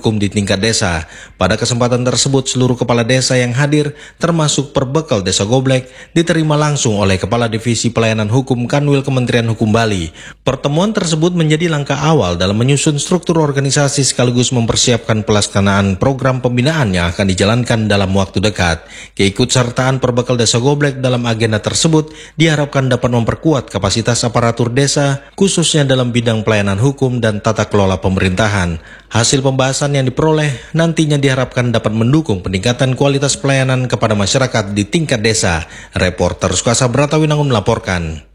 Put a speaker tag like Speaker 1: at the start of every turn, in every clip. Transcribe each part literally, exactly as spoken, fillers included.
Speaker 1: hukum di tingkat desa. Pada kesempatan tersebut, seluruh kepala desa yang hadir, termasuk perbekal Desa Goblek, diterima langsung oleh Kepala Divisi Pelayanan Hukum Kanwil Kementerian Hukum Bali. Pertemuan tersebut menjadi langkah awal dalam menyusun struktur organisasi sekaligus mempersiapkan pelaksanaan program pembinaan yang akan dijalankan dalam waktu dekat. Keikutsertaan perbekal Desa Goblek dalam agenda tersebut diharapkan dapat memperkuat kapasitas aparatur desa, khususnya dalam bidang pelayanan hukum dan tata kelola pemerintahan. Hasil pembahasan yang diperoleh nantinya diharapkan dapat mendukung peningkatan kualitas pelayanan kepada masyarakat di tingkat desa. Reporter Sukasa Bratawinangun melaporkan.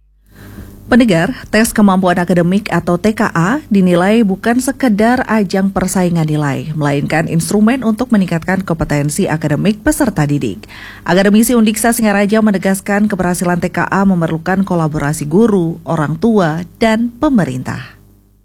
Speaker 2: Pendengar, tes kemampuan akademik atau T K A dinilai bukan sekedar ajang persaingan nilai, melainkan instrumen untuk meningkatkan kompetensi akademik peserta didik. Akademisi Undiksa Singaraja menegaskan keberhasilan T K A memerlukan kolaborasi guru, orang tua, dan pemerintah.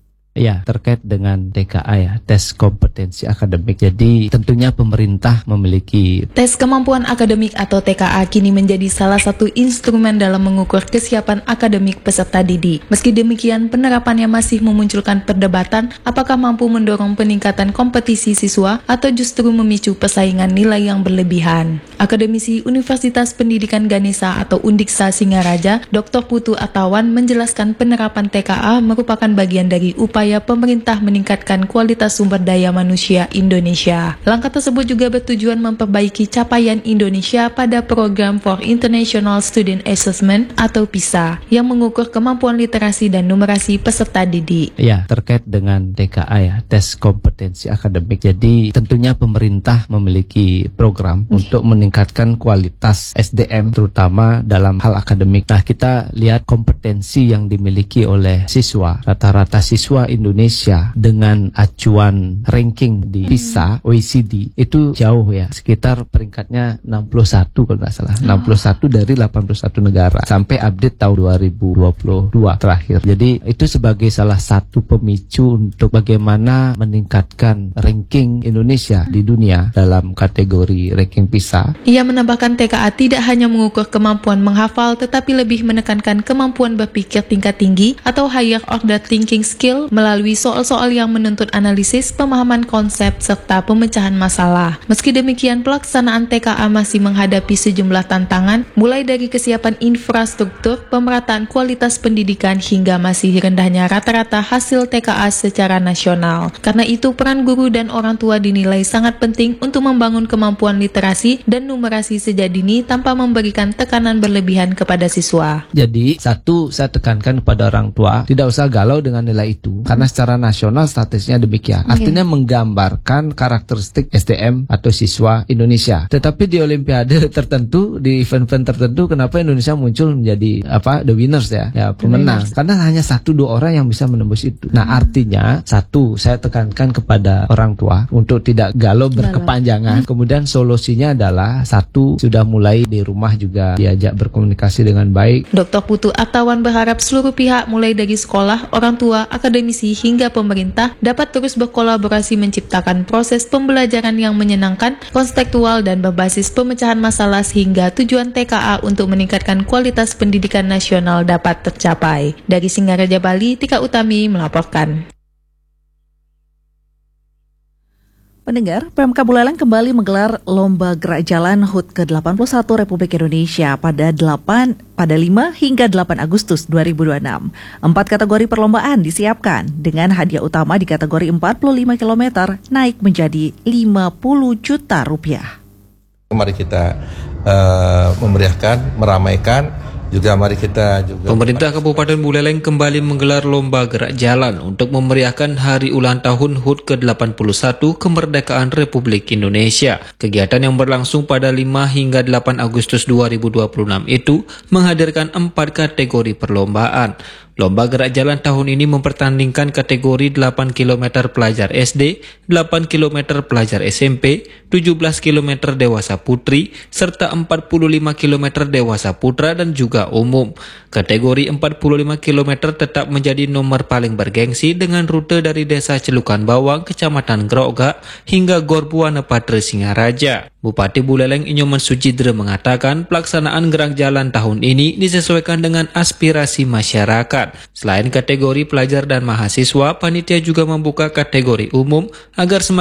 Speaker 3: Ya, terkait dengan T K A ya, tes kompetensi akademik. Jadi tentunya pemerintah memiliki
Speaker 4: tes kemampuan akademik atau T K A kini menjadi salah satu instrumen dalam mengukur kesiapan akademik peserta didik. Meski demikian, penerapannya masih memunculkan perdebatan apakah mampu mendorong peningkatan kompetisi siswa atau justru memicu persaingan nilai yang berlebihan. Akademisi Universitas Pendidikan Ganesha atau Undiksa Singaraja, Doktor Putu Atawan menjelaskan penerapan T K A merupakan bagian dari upaya pemerintah meningkatkan kualitas sumber daya manusia Indonesia. Langkah tersebut juga bertujuan memperbaiki capaian Indonesia pada program for International Student Assessment atau PISA yang mengukur kemampuan literasi dan numerasi peserta didik.
Speaker 3: Ya, terkait dengan T K A ya, tes kompetensi akademik. Jadi tentunya pemerintah memiliki program hmm. untuk meningkatkan kualitas S D M terutama dalam hal akademik. Nah, kita lihat kompetensi yang dimiliki oleh siswa. Rata-rata siswa Indonesia dengan acuan ranking di PISA O E C D itu jauh ya, sekitar peringkatnya enam puluh satu kalau nggak salah, oh. enam puluh satu dari delapan puluh satu negara sampai update tahun dua ribu dua puluh dua terakhir. Jadi itu sebagai salah satu pemicu untuk bagaimana meningkatkan ranking Indonesia di dunia dalam kategori ranking PISA.
Speaker 4: Ia menambahkan T K A tidak hanya mengukur kemampuan menghafal tetapi lebih menekankan kemampuan berpikir tingkat tinggi atau higher order thinking skill melalui soal-soal yang menuntut analisis, pemahaman konsep, serta pemecahan masalah. Meski demikian, pelaksanaan T K A masih menghadapi sejumlah tantangan, mulai dari kesiapan infrastruktur, pemerataan kualitas pendidikan, hingga masih rendahnya rata-rata hasil T K A secara nasional. Karena itu, peran guru dan orang tua dinilai sangat penting untuk membangun kemampuan literasi dan numerasi sejak dini tanpa memberikan tekanan berlebihan kepada siswa.
Speaker 3: Jadi, satu, saya tekankan kepada orang tua, tidak usah galau dengan nilai itu. Karena secara nasional statusnya demikian. Okay. Artinya menggambarkan karakteristik S D M atau siswa Indonesia. Tetapi di olimpiade tertentu, di event-event tertentu, kenapa Indonesia muncul menjadi apa the winners ya, ya pemenang? Karena hanya satu dua orang yang bisa menembus itu. Nah, artinya satu, saya tekankan kepada orang tua untuk tidak galau berkepanjangan. Kemudian solusinya adalah satu, sudah mulai di rumah juga diajak berkomunikasi dengan baik.
Speaker 4: Doktor Putu Atawan berharap seluruh pihak mulai dari sekolah, orang tua, akademisi hingga pemerintah dapat terus berkolaborasi menciptakan proses pembelajaran yang menyenangkan, kontekstual dan berbasis pemecahan masalah sehingga tujuan T K A untuk meningkatkan kualitas pendidikan nasional dapat tercapai. Dari Singaraja, Bali, Tika Utami melaporkan.
Speaker 2: Pendengar, Pemkab Buleleng kembali menggelar Lomba Gerak Jalan H U T ke delapan puluh satu Republik Indonesia pada delapan pada lima hingga delapan Agustus dua ribu dua puluh enam. Empat kategori perlombaan disiapkan dengan hadiah utama di kategori empat puluh lima kilometer naik menjadi lima puluh juta rupiah.
Speaker 5: Mari kita uh, memeriahkan, meramaikan. Juga mari kita juga
Speaker 6: Pemerintah Kabupaten Buleleng kembali menggelar Lomba Gerak Jalan untuk memeriahkan hari ulang tahun H U T ke delapan puluh satu Kemerdekaan Republik Indonesia. Kegiatan yang berlangsung pada lima hingga delapan Agustus dua ribu dua puluh enam itu menghadirkan empat kategori perlombaan. Lomba Gerak Jalan tahun ini mempertandingkan kategori delapan kilometer pelajar S D, delapan kilometer pelajar S M P, tujuh belas kilometer dewasa putri, serta empat puluh lima kilometer dewasa putra dan juga umum. Kategori empat puluh lima kilometer tetap menjadi nomor paling bergengsi dengan rute dari Desa Celukan Bawang, Kecamatan Grogak, hingga Gor Buana Patre Singaraja. Bupati Buleleng Inyoman Sucidre mengatakan pelaksanaan gerak jalan tahun ini disesuaikan dengan aspirasi masyarakat. Selain kategori pelajar dan mahasiswa, panitia juga membuka kategori umum agar semakin